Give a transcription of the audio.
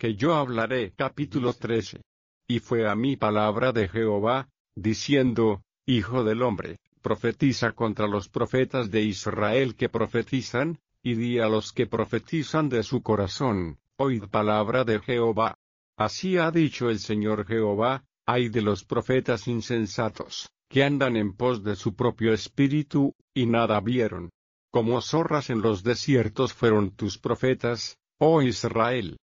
que yo hablaré. Capítulo 13. Y fue a mí palabra de Jehová, diciendo, Hijo del hombre, profetiza contra los profetas de Israel que profetizan, y di a los que profetizan de su corazón, oíd palabra de Jehová. Así ha dicho el Señor Jehová, ay de los profetas insensatos, que andan en pos de su propio espíritu, y nada vieron. Como zorras en los desiertos fueron tus profetas, oh Israel.